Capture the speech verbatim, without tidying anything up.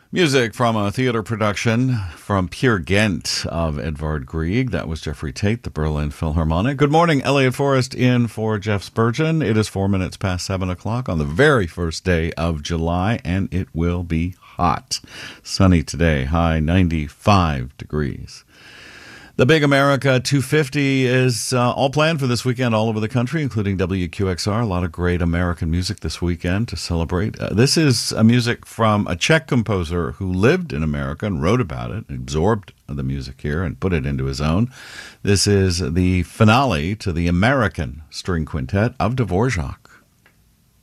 Music from a theater production from Peer Gynt of Edvard Grieg. That was Jeffrey Tate, the Berlin Philharmonic. Good morning, Elliot Forrest in for Jeff Spurgeon. It is four minutes past seven o'clock on the very first day of July, and it will be hot. Sunny today, high ninety-five degrees. The Big America two fifty is uh, all planned for this weekend all over the country, including W Q X R. A lot of great American music this weekend to celebrate. Uh, this is a music from a Czech composer who lived in America and wrote about it, absorbed the music here and put it into his own. This is the finale to the American String Quintet of Dvorak.